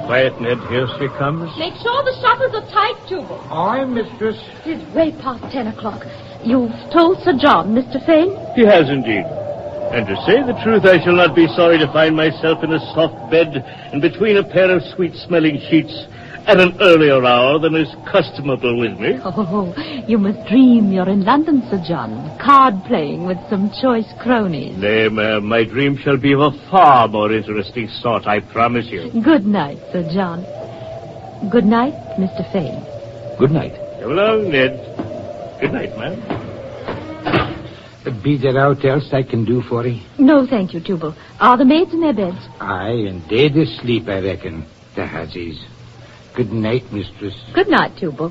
Quiet, Ned. Here she comes. Make sure the shutters are tight, Tubal. Aye, mistress. It is way past 10 o'clock. You've told Sir John, Mr. Fane? He has indeed. And to say the truth, I shall not be sorry to find myself in a soft bed and between a pair of sweet-smelling sheets at an earlier hour than is customable with me. Oh, you must dream you're in London, Sir John, card-playing with some choice cronies. Nay, ma'am, my dream shall be of a far more interesting sort, I promise you. Good night, Sir John. Good night, Mr. Fane. Good night. Come along, Ned. Good night, ma'am. Be there aught else I can do for you? No, thank you, Tubal. Are the maids in their beds? Aye, and they'd asleep, I reckon. The hussies. Good night, mistress. Good night, Tubal.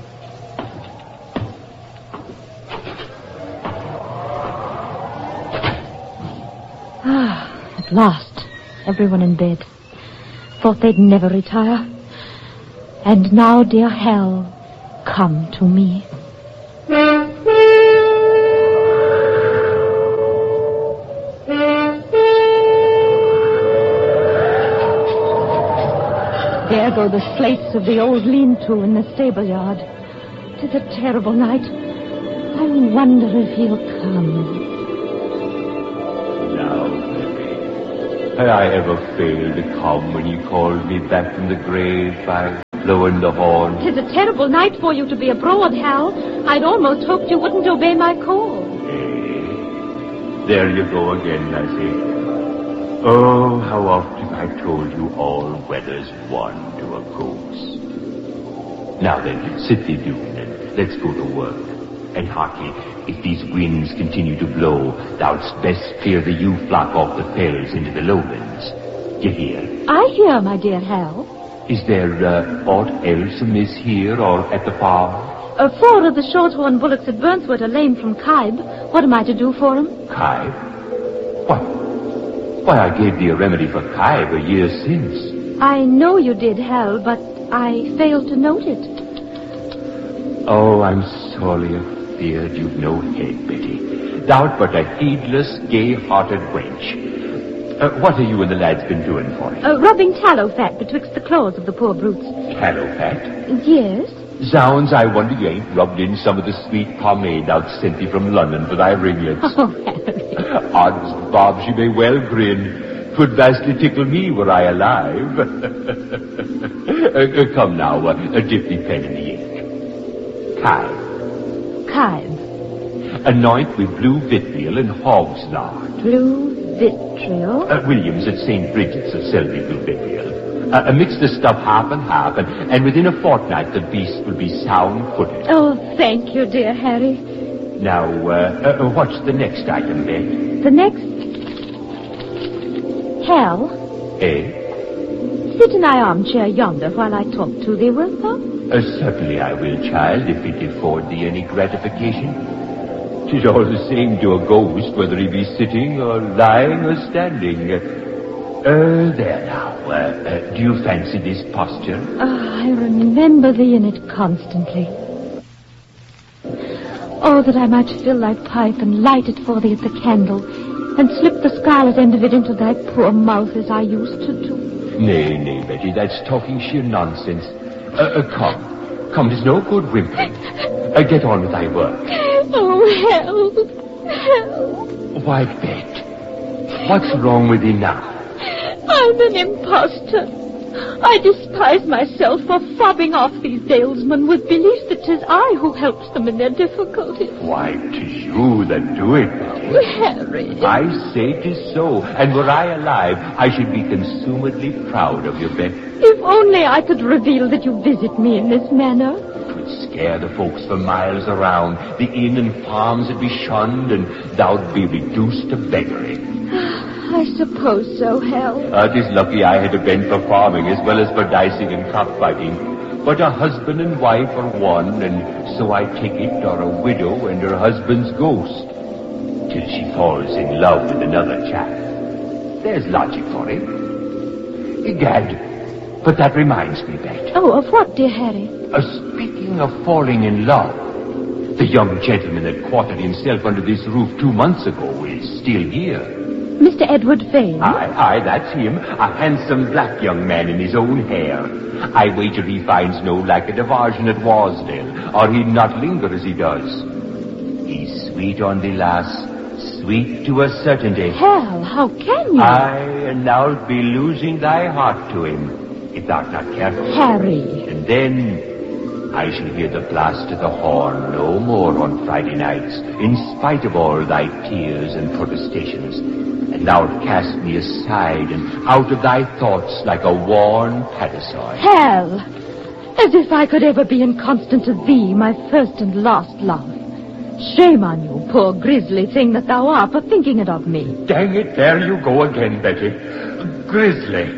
At last, everyone in bed. Thought they'd never retire. And now, dear hell, come to me. There go the slates of the old lean-to in the stable yard. 'Tis a terrible night. I wonder if he'll come. Now, baby, had I ever failed to come when you called me back from the grave by blowing the horn? 'Tis a terrible night for you to be abroad, Hal. I'd almost hoped you wouldn't obey my call. Hey, there you go again, Lassie. Oh, how often I told you all weather's one to a goose. Now then, sit thee down and let's go to work. And harkye, if these winds continue to blow, thou'dst best clear the ewe flock off the fells into the lowlands. You hear? I hear, my dear Hal. Is there aught else amiss here or at the farm? 4 of the shorthorn bullocks at Burnsworth are lame from Kybe. What am I to do for them? Kybe? Why, I gave thee a remedy for Kybe a year since. I know you did, Hal, but I failed to note it. Oh, I'm sorely afeard you've no head, Betty. Thou'rt but a heedless, gay-hearted wench. What have you and the lads been doing for it? Rubbing tallow fat betwixt the claws of the poor brutes. Tallow fat? Yes. Zounds, I wonder you ain't rubbed in some of the sweet pomade I've sent thee from London for thy ringlets. Oh, Harry. Odds bobs, you may well grin. 'Twould vastly tickle me were I alive. Come now, dip thee pen in the ink. Kybe. Anoint with blue vitriol and hog's lard. Blue vitriol? Williams at St. Bridget's will sell thee blue vitriol. Mix the stuff half and half, and within a fortnight the beast will be sound-footed. Oh, thank you, dear Harry. Now, what's the next item, Ben? The next... Hal? Eh? Sit in thy armchair yonder while I talk to thee, wilt thou? Certainly I will, child, if it afford thee any gratification. 'Tis all the same to a ghost, whether he be sitting or lying or standing. There now. Do you fancy this posture? I remember thee in it constantly. Oh, that I might fill thy pipe and light it for thee at the candle, and slip the scarlet end of it into thy poor mouth as I used to do. Nay, Betty, that's talking sheer nonsense. Come, there's no good whimpering. Get on with thy work. Oh, help. Why, Bet, what's wrong with thee now? I'm an impostor. I despise myself for fobbing off these dalesmen with belief that 'tis I who helps them in their difficulties. Why, 'tis you that do it, Betty. Harry. I say 'tis so, and were I alive, I should be consumedly proud of you, Bet. If only I could reveal that you visit me in this manner. It would scare the folks for miles around. The inn and farms would be shunned, and thou'd be reduced to beggary. I suppose so, Hal. 'Tis lucky I had a bent for farming as well as for dicing and cockfighting. But a husband and wife are one, and so I take it are a widow and her husband's ghost. Till she falls in love with another chap. There's logic for it. Egad, but that reminds me, Bet. Oh, of what, dear Harry? Speaking of falling in love, the young gentleman that quartered himself under this roof 2 months ago is still here. Mr. Edward Fane? Aye, that's him. A handsome black young man in his own hair. I wager he finds no lack of diversion at Wasdale, or he'd not linger as he does. He's sweet on thee, lass. Sweet to a certainty. Hal, how can you? Aye, and thou'lt be losing thy heart to him, if thou'rt not careful. Harry. And then I shall hear the blast of the horn no more on Friday nights, in spite of all thy tears and protestations. And thou'lt cast me aside and out of thy thoughts like a worn parasol. Hal, as if I could ever be inconstant to thee, my first and last love. Shame on you, poor grisly thing that thou art, for thinking it of me. Dang it, there you go again, Betty. Grizzly.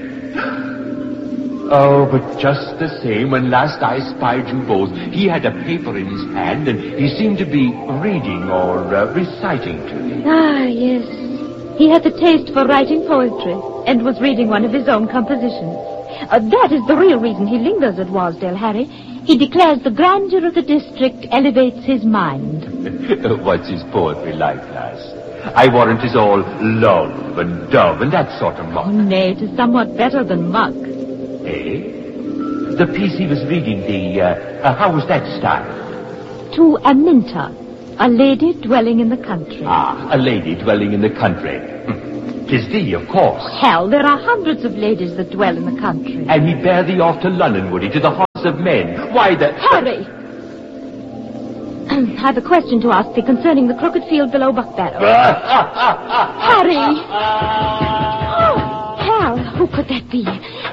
Oh, but just the same, when last I spied you both, he had a paper in his hand, and he seemed to be reading or reciting to me. Ah, yes. He had the taste for writing poetry, and was reading one of his own compositions. That is the real reason he lingers at Wasdale, Harry. He declares the grandeur of the district elevates his mind. What's his poetry like, lass? I warrant 'tis all love and dove and that sort of muck. Oh, nay, it is somewhat better than muck. Eh? The piece he was reading, how was that styled? To Aminta, a lady dwelling in the country. Ah, a lady dwelling in the country. 'Tis thee, of course. Hell, there are hundreds of ladies that dwell in the country. And he'd bear thee off to London, would he, to the haunts of men? Why, Harry! I've a question to ask thee concerning the crooked field below Buckbarrow. Harry! Oh, Hal, who could that be?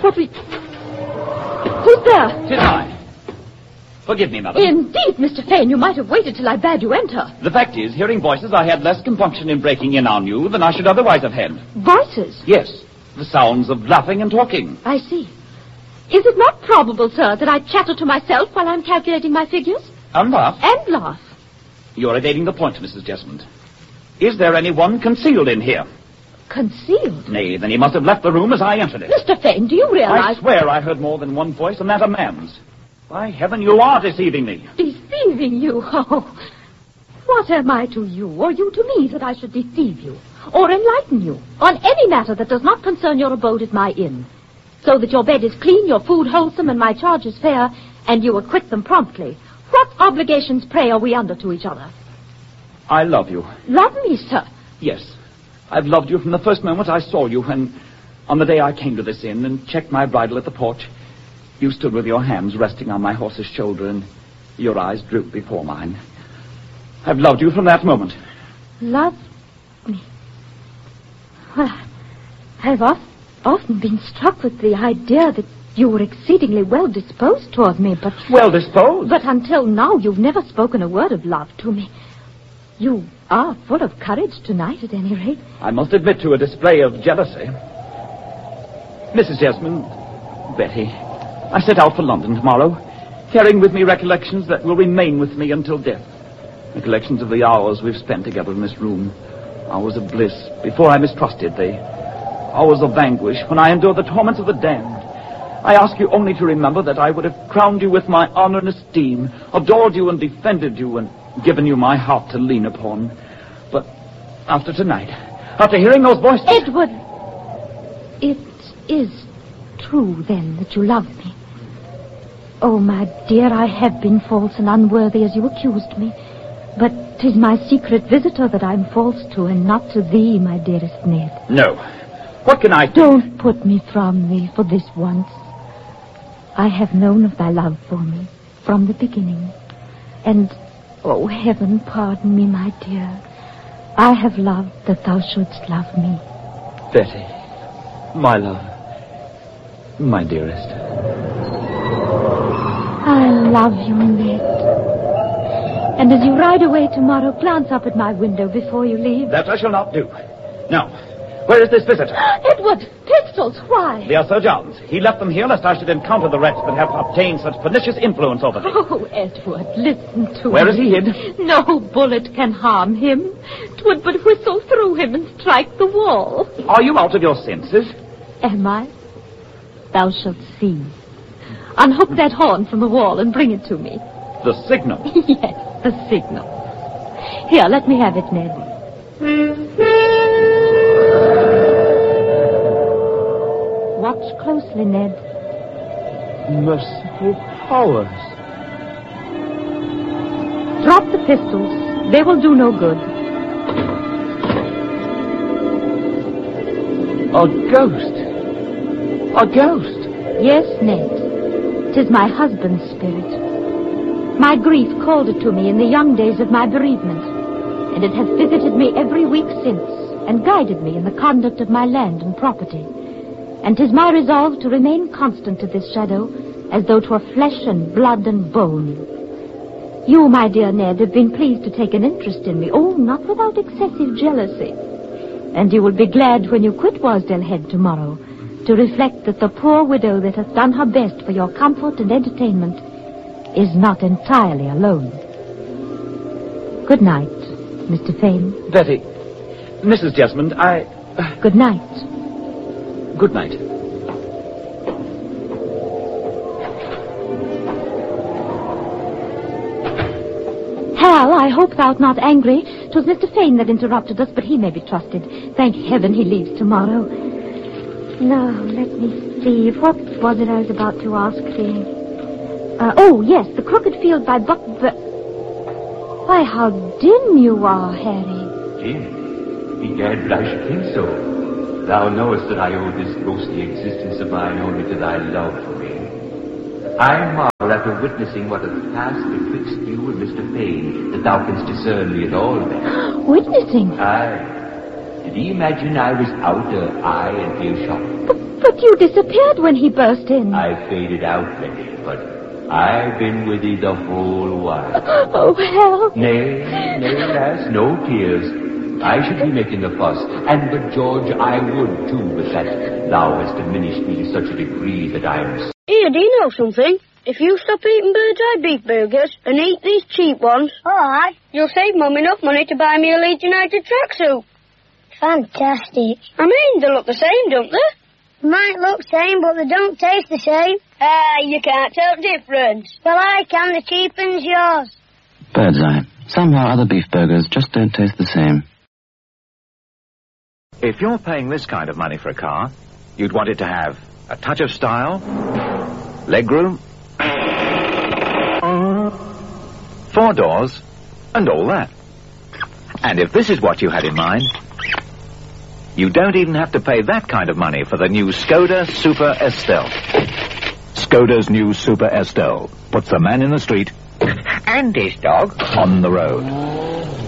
Who's there? 'Tis I. Forgive me, madam. Indeed, Mr. Fane, you might have waited till I bade you enter. The fact is, hearing voices, I had less compunction in breaking in on you than I should otherwise have had. Voices? Yes, the sounds of laughing and talking. I see. Is it not probable, sir, that I chatter to myself while I'm calculating my figures? And laugh. And laugh. You're evading the point, Mrs. Jesmond. Is there anyone concealed in here? Concealed? Nay, then he must have left the room as I entered it. Mr. Fane, do you realize... I swear I heard more than one voice, and that a man's. By heaven, you are deceiving me. Deceiving you? Oh, what am I to you, or you to me, that I should deceive you, or enlighten you, on any matter that does not concern your abode at my inn, so that your bed is clean, your food wholesome, and my charges fair, and you acquit them promptly? What obligations, pray, are we under to each other? I love you. Love me, sir? Yes. I've loved you from the first moment I saw you, and on the day I came to this inn and checked my bridle at the porch, you stood with your hands resting on my horse's shoulder, and your eyes drooped before mine. I've loved you from that moment. Loved me? Well, I've often been struck with the idea that you were exceedingly well disposed toward me, but... Well disposed? But until now, you've never spoken a word of love to me. You are full of courage tonight, at any rate. I must admit to a display of jealousy. Mrs. Jesmond, Betty, I set out for London tomorrow, carrying with me recollections that will remain with me until death. Recollections of the hours we've spent together in this room. Hours of bliss before I mistrusted thee. Hours of anguish when I endured the torments of the damned. I ask you only to remember that I would have crowned you with my honor and esteem, adored you and defended you, and given you my heart to lean upon. But after tonight, after hearing those voices... Edward, it is true, then, that you love me. Oh, my dear, I have been false and unworthy as you accused me. But 'tis my secret visitor that I'm false to, and not to thee, my dearest Ned. No. What can I do? Don't put me from thee for this once. I have known of thy love for me from the beginning. And, oh, heaven pardon me, my dear. I have loved that thou shouldst love me. Betty, my love, my dearest. I love you, Ned. And as you ride away tomorrow, glance up at my window before you leave. That I shall not do. Now, where is this visitor? Edward, pistols, why? They are Sir John's. He left them here lest I should encounter the wretch that have obtained such pernicious influence over me. Oh, Edward, listen to me. Where is he hid? No bullet can harm him. 'Twould but whistle through him and strike the wall. Are you out of your senses? Am I? Thou shalt see. Unhook that horn from the wall and bring it to me. The signal? Yes, the signal. Here, let me have it, Ned. watch closely, Ned. Merciful powers. Drop the pistols. They will do no good. A ghost. A ghost. Yes, Ned. 'Tis my husband's spirit. My grief called it to me in the young days of my bereavement, and it has visited me every week since, and guided me in the conduct of my land and property. And 'tis my resolve to remain constant to this shadow, as though 'twere flesh and blood and bone. You, my dear Ned, have been pleased to take an interest in me, not without excessive jealousy. And you will be glad when you quit Wasdale Head tomorrow, to reflect that the poor widow that hath done her best for your comfort and entertainment is not entirely alone. Good night, Mr. Fane. Betty. Mrs. Jesmond, Good night. Good night. Hal, I hope thou'rt not angry. 'Twas Mr. Fane that interrupted us, but he may be trusted. Thank heaven he leaves tomorrow. Now, let me see. What was it I was about to ask thee? Yes, the crooked field by Why, how dim you are, Harry. Dim? Egad, but I should think so. Thou knowest that I owe this ghostly existence of mine only to thy love for me. I marvel after witnessing what hath passed betwixt you and Mr. Fane, that thou canst discern me at all then. Witnessing? Aye. Did he imagine I was out of eye and earshot? But you disappeared when he burst in. I faded out, Betty, but I've been with thee the whole while. Oh, Hal. Nay, lass, no tears. I should be making a fuss, and but George, I would too, but that thou hast diminished me to such a degree that I am... Here, do you know something? If you stop eating bird's-eye beef burgers and eat these cheap ones, Aye. you'll save Mum enough money to buy me a Leeds United tracksuit. Fantastic. I mean, they look the same, don't they? Might look same, but they don't taste the same. You can't tell the difference. Well, I can. The cheap one's yours. Birdseye. Somehow other beef burgers just don't taste the same. If you're paying this kind of money for a car, you'd want it to have a touch of style, legroom, 4 doors, and all that. And if this is what you had in mind, you don't even have to pay that kind of money for the new Skoda Super Estelle. Skoda's new Super Estelle puts the man in the street And his dog. on the road.